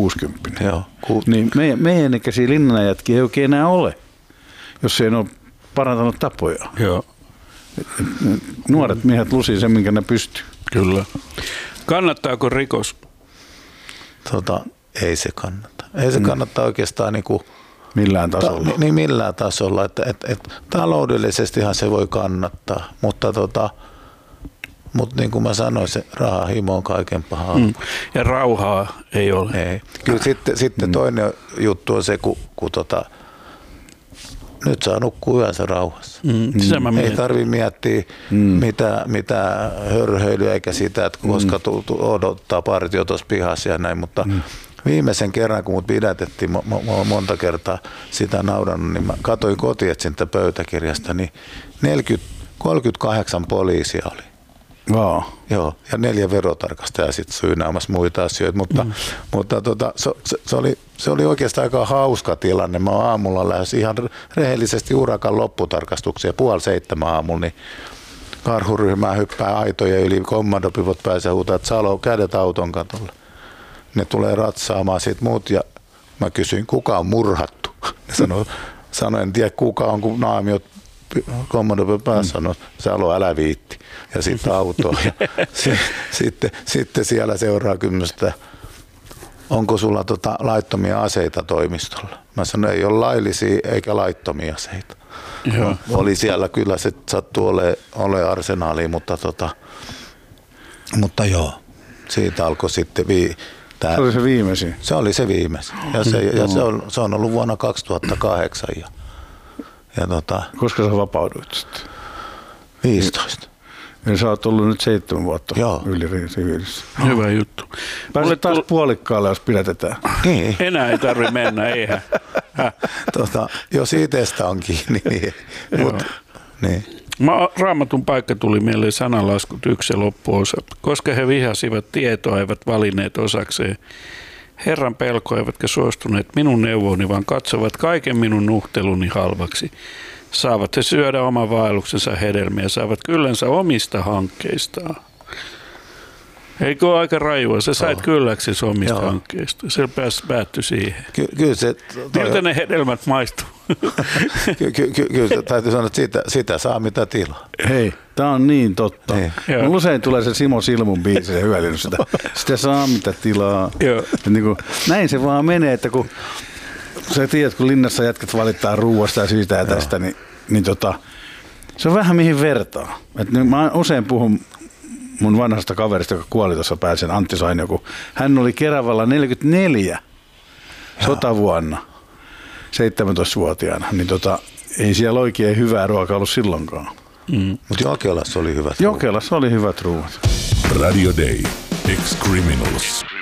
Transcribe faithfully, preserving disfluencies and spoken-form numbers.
kuusikymppinen. Joo. Ku... Niin meidän, meidän ikäisiä linnanajatkin ei oikein enää ole, jos ei ole parantanut tapoja. Joo. Nuoret miehet lusii sen, minkä ne pystyy. Kyllä. Kannattaako rikos? Tota, ei se kannata. Ei se kannata oikeastaan niin kuin millään tasolla. Ta, niin millään tasolla. Että, et, et, taloudellisestihan se voi kannattaa, mutta tota, mut niin kuin mä sanoin, se rahahimo on kaiken pahaa. Mm. Ja rauhaa ei ole. Ei. Kyllä sitten, sitten mm. toinen juttu on se, kun, kun tota, nyt saa nukkua yönsä rauhassa. Mm. Ei tarvitse miettiä mm. mitä, mitä hörhöilyä eikä sitä, että koska mm. tu, tu, odottaa partio tuossa pihassa ja näin, mutta mm. viimeisen kerran, kun mut pidätettiin, mä oon monta kertaa sitä naurannut, niin mä katsoin kotietsintä pöytäkirjasta, niin neljäkymmentä, kolmekymmentäkahdeksan poliisia oli. Wow. Joo, ja neljä verotarkastajaa sitten syynäämässä muita asioita, mutta, mm. mutta tota, se, se, oli, se oli oikeastaan aika hauska tilanne. Mä oon aamulla lähes ihan rehellisesti urakan lopputarkastuksia, puoli seitsemän aamulla, niin karhuryhmää hyppää aitojen yli, kommandopivot pääsee huutaa, että Salo, kädet auton katolle. Ne tulee ratsaamaan siitä muut ja mä kysyin, kuka on murhattu. Ne sanoi, sanoi, en tiedä kuka on, kun naamiot kommandopivot päässä sanoi, Salo, älä viitti. Ja sitten autoon. Ja si, sitten, sitten siellä seuraa kymmenestä, onko sulla tota laittomia aseita toimistolla? Mä sanoin, ei ole laillisia eikä laittomia aseita. Joo. Oli siellä kyllä, se sattuu olemaan ole arsenaaliin, mutta, tota, mutta joo, siitä alkoi sitten vii, tää, se oli se viimeisin. Se oli se viimeisin. Ja se, ja se, on, se on ollut vuonna kaksituhattakahdeksan. Ja, ja tota, koska sä vapauduit sitten? viisitoista. Eli sä oot ollut nyt seitsemän vuotta Joo. yli siviilissä. Hyvä juttu. Pääset taas puolikkaalle, jos pidätetään. Niin. Enää ei tarvitse mennä, eihän. Tota, jos itsestä on kiinni, niin. Mut, niin. Raamatun paikka tuli mieleen sananlaskut yksi ja loppuosa. Koska he vihasivat tietoa, eivät valinneet osakseen. Herran pelko eivätkä suostuneet minun neuvoni, vaan katsovat kaiken minun nuhteluni halvaksi. Saavat he syödä oman vaelluksensa hedelmiä, saavat kyllänsä omista hankkeistaan. Eikö ole aika rajua? Sä sait oh. kylläksi omista Joo. hankkeista. Se pääs päättyi siihen. Ky- kyllä se... Miltä ne hedelmät maistuu? ky- ky- ky- kyllä täytyy sanoa, että sitä, sitä saa mitä tilaa. Hei, tää on niin totta. Mulla usein tulee se Simo Silmun biisi ja hyödynnys sitä. Sitä saa mitä tilaa. Niin kuin, näin se vaan menee, että kun sä tiedät, kun linnassa jätkät valittaa ruuasta ja siitä ja tästä, Joo. niin, niin tota, se on vähän mihin vertaa. Et nyt mä usein puhun mun vanhasta kaverista, joka kuoli tuossa pääsen, Antti Sainio, kun hän oli Keravalla neljäkymmentäneljä Joo. sotavuonna, seitsemäntoistavuotiaana, niin tota, ei siellä oikein hyvää ruokaa ollut silloinkaan. Mm. Mutta Jokelassa oli hyvät Jokelassa ruuat. oli hyvät ruuat. Radio Day. Ex-Criminals.